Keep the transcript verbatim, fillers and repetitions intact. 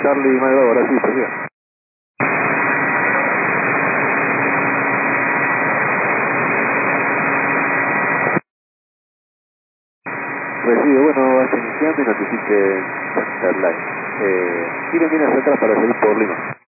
Charlie, Mike Bravo, ahora sí, prosiga. Recibe, bueno, vaya iniciando y notifique Center Line. Eh, tiren bien hacia atrás para salir por Lima.